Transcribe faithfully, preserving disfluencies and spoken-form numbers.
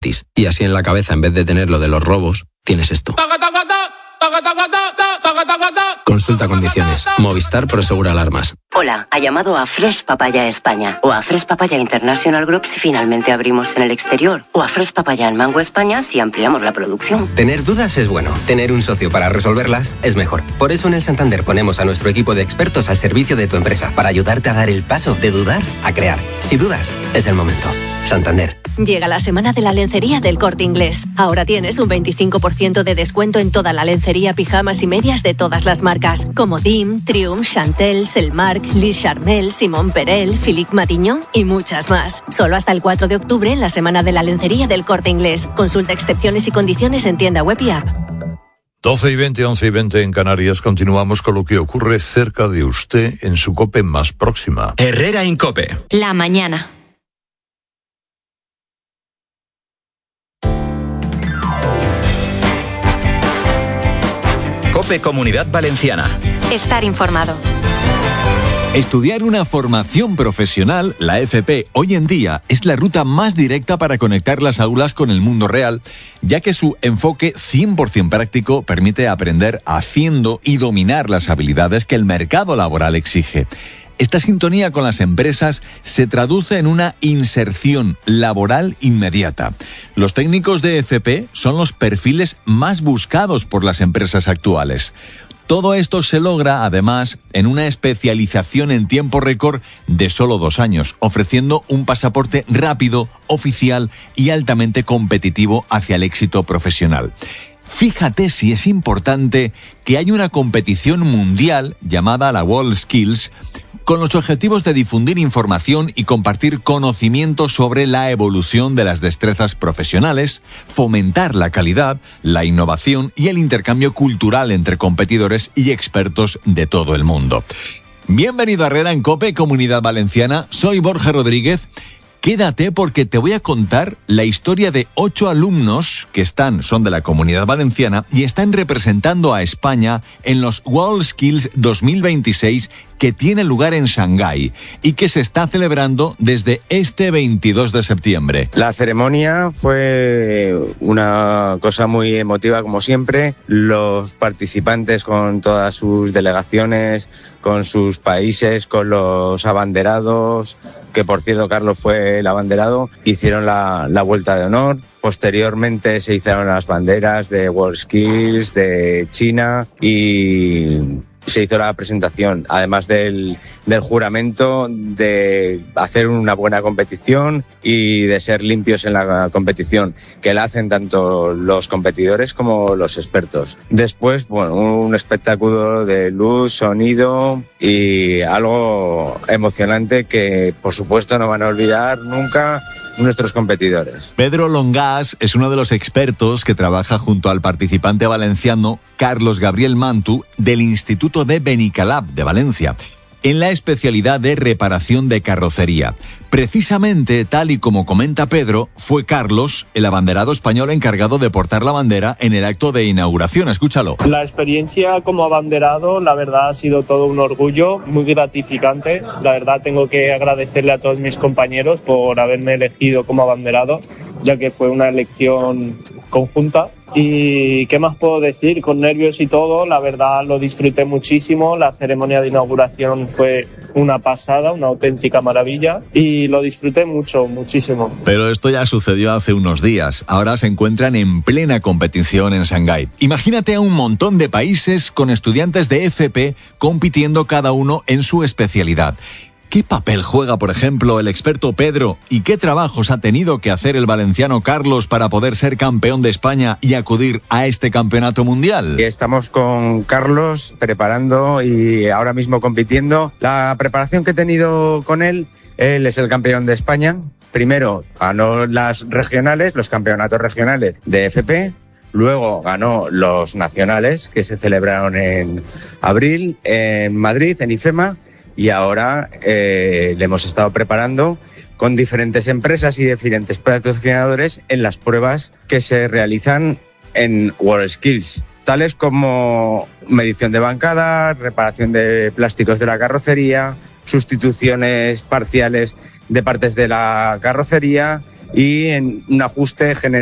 Y así en la cabeza, en vez de tener lo de los robos, tienes esto. Consulta condiciones. Movistar Prosegura Alarmas. Hola, ha llamado a Fresh Papaya España o a Fresh Papaya International Group si finalmente abrimos en el exterior o a Fresh Papaya en Mango España si ampliamos la producción. Tener dudas es bueno, tener un socio para resolverlas es mejor. Por eso en el Santander ponemos a nuestro equipo de expertos al servicio de tu empresa para ayudarte a dar el paso de dudar a crear. Si dudas, es el momento. Santander. Llega la semana de la lencería del Corte Inglés. Ahora tienes un veinticinco por ciento de descuento en toda la lencería, pijamas y medias de todas las marcas, como D I M, Triumph, Chantel, Selmark, Lis Charmel, Simón Perel, Philippe Matignon y muchas más. Solo hasta el cuatro de octubre en la semana de la lencería del Corte Inglés. Consulta excepciones y condiciones en tienda web y app. doce y veinte, once y veinte en Canarias. Continuamos con lo que ocurre cerca de usted en su COPE más próxima. Herrera en COPE. La mañana. COPE Comunidad Valenciana. Estar informado. Estudiar una formación profesional, la F P, hoy en día es la ruta más directa para conectar las aulas con el mundo real, ya que su enfoque cien por ciento práctico permite aprender haciendo y dominar las habilidades que el mercado laboral exige. Esta sintonía con las empresas se traduce en una inserción laboral inmediata. Los técnicos de F P son los perfiles más buscados por las empresas actuales. Todo esto se logra, además, en una especialización en tiempo récord de solo dos años, ofreciendo un pasaporte rápido, oficial y altamente competitivo hacia el éxito profesional. Fíjate si es importante que hay una competición mundial llamada la WorldSkills, con los objetivos de difundir información y compartir conocimientos sobre la evolución de las destrezas profesionales, fomentar la calidad, la innovación y el intercambio cultural entre competidores y expertos de todo el mundo. Bienvenido a Herrera en COPE, Comunidad Valenciana. Soy Borja Rodríguez. Quédate porque te voy a contar la historia de ocho alumnos que están, son de la Comunidad Valenciana y están representando a España en los WorldSkills dos mil veintiséis que tiene lugar en Shanghái y que se está celebrando desde este veintidós de septiembre. La ceremonia fue una cosa muy emotiva, como siempre. Los participantes con todas sus delegaciones, con sus países, con los abanderados, que por cierto Carlos fue el abanderado, hicieron la, la vuelta de honor. Posteriormente se hicieron las banderas de WorldSkills, de China, y se hizo la presentación, además del, del juramento de hacer una buena competición y de ser limpios en la competición, que la hacen tanto los competidores como los expertos. Después, bueno, un espectáculo de luz, sonido y algo emocionante que, por supuesto, no van a olvidar nunca nuestros competidores. Pedro Longás es uno de los expertos que trabaja junto al participante valenciano Carlos Gabriel Mantu del Instituto de Benicalab de Valencia, en la especialidad de reparación de carrocería. Precisamente, tal y como comenta Pedro, fue Carlos el abanderado español encargado de portar la bandera en el acto de inauguración. Escúchalo. La experiencia como abanderado, la verdad, ha sido todo un orgullo, muy gratificante. La verdad, tengo que agradecerle a todos mis compañeros por haberme elegido como abanderado, ya que fue una elección conjunta. Y qué más puedo decir, con nervios y todo, la verdad lo disfruté muchísimo. La ceremonia de inauguración fue una pasada, una auténtica maravilla, y lo disfruté mucho, muchísimo. Pero esto ya sucedió hace unos días. Ahora se encuentran en plena competición en Shanghái. Imagínate a un montón de países con estudiantes de F P compitiendo cada uno en su especialidad. ¿Qué papel juega, por ejemplo, el experto Pedro y qué trabajos ha tenido que hacer el valenciano Carlos para poder ser campeón de España y acudir a este campeonato mundial? Estamos con Carlos preparando y ahora mismo compitiendo. La preparación que he tenido con él, él es el campeón de España. Primero ganó las regionales, los campeonatos regionales de F P. Luego ganó los nacionales que se celebraron en abril en Madrid, en IFEMA. Y ahora eh, le hemos estado preparando con diferentes empresas y diferentes patrocinadores en las pruebas que se realizan en WorldSkills, tales como medición de bancadas, reparación de plásticos de la carrocería, sustituciones parciales de partes de la carrocería y en un ajuste general